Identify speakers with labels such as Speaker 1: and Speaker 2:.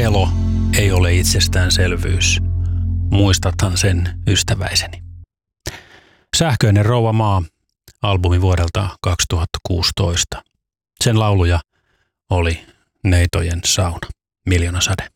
Speaker 1: elo ei ole itsestäänselvyys. Muistathan sen, ystäväiseni. Sähköinen rouva maa, albumi vuodelta 2016. Sen lauluja oli Neitojen sauna, Miljoonasade.